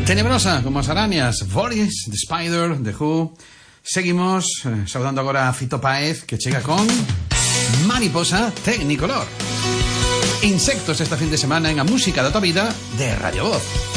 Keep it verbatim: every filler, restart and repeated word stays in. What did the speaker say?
Tenebrosa como as arañas, Boris, The Spider, The Who. Seguimos eh, saudando agora a Fito Páez, que chega con Mariposa Tecnicolor. Insectos esta fin de semana en a música da tua vida de Radio Voz.